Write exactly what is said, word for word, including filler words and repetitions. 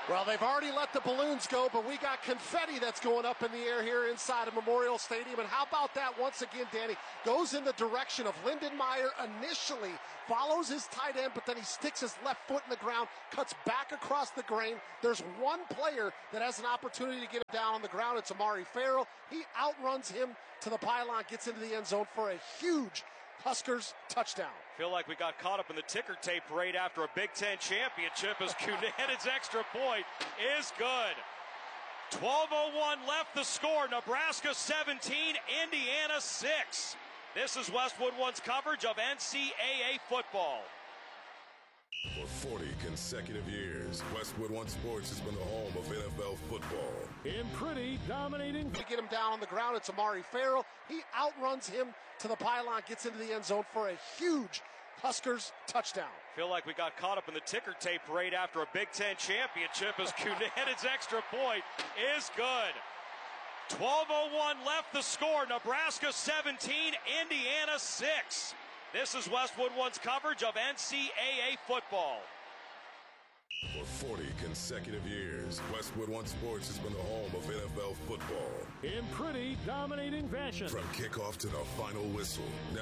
Well, they've already let the balloons go, but we got confetti that's going up in the air here inside of Memorial Stadium. And how about that once again, Danny? Goes in the direction of Lindenmeyer initially, follows his tight end, but then he sticks his left foot in the ground, cuts back across the grain. There's one player that has an opportunity to get him down on the ground. It's Amari Farrell. He outruns him to the pylon, gets into the end zone for a huge Huskers touchdown. Feel like we got caught up in the ticker tape parade after a Big Ten championship as Cunet's extra point is good. twelve oh one left the score. Nebraska seventeen, Indiana six. This is Westwood One's coverage of N C double A football. For forty consecutive years, Westwood One Sports has been the home of N F L football. In pretty dominating. To get him down on the ground, it's Amari Farrell. He outruns him to the pylon, gets into the end zone for a huge Huskers touchdown. Feel like we got caught up in the ticker tape parade after a Big Ten championship as Cunet's extra point is good. twelve oh one left the score. Nebraska seventeen, Indiana six. This is Westwood One's coverage of N C double A football. For forty consecutive years, Westwood One Sports has been the home of N F L football. In pretty dominating fashion. From kickoff to the final whistle,